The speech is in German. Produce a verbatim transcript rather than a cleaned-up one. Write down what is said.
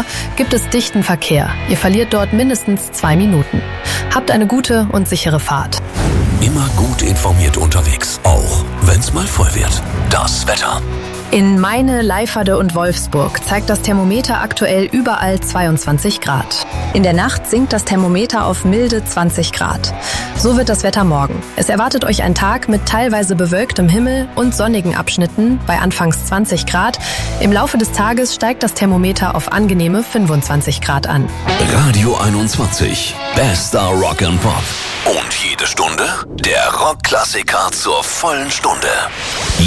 Tor gibt es dichten Verkehr. Ihr verliert dort mindestens zwei Minuten. Habt eine gute und sichere Fahrt. Immer gut informiert unterwegs, auch wenn's mal voll wird. Das Wetter. In Meine, Leiferde und Wolfsburg zeigt das Thermometer aktuell überall zweiundzwanzig Grad. In der Nacht sinkt das Thermometer auf milde zwanzig Grad. So wird das Wetter morgen. Es erwartet euch ein Tag mit teilweise bewölktem Himmel und sonnigen Abschnitten bei anfangs zwanzig Grad. Im Laufe des Tages steigt das Thermometer auf angenehme fünfundzwanzig Grad an. Radio einundzwanzig. Bester Rock and Pop. Und jede Stunde der Rockklassiker zur vollen Stunde.